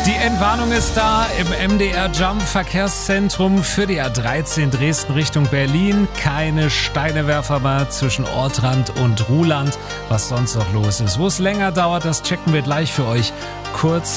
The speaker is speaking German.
Die Entwarnung ist da im MDR Jump Verkehrszentrum für die A13 Dresden Richtung Berlin. Keine Steinewerfer mehr zwischen Ortrand und Ruhland. Was sonst noch los ist, wo es länger dauert, das checken wir gleich für euch kurz